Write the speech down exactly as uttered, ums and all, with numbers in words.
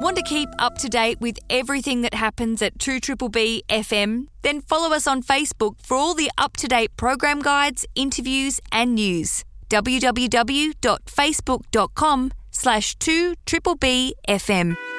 Want to keep up to date with everything that happens at two B B B F M? Then follow us on Facebook for all the up-to-date program guides, interviews and news. w w w dot facebook dot com slash two B B B F M.